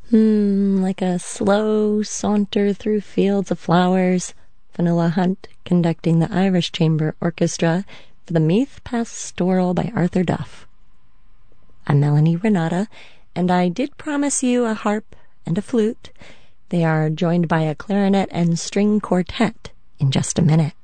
Like a slow saunter through fields of flowers. Vanilla Hunt conducting the Irish Chamber Orchestra for the Meath Pastoral by Arthur Duff. I'm Melanie Renata, and I did promise you a harp and a flute. They are joined by a clarinet and string quartet in just a minute.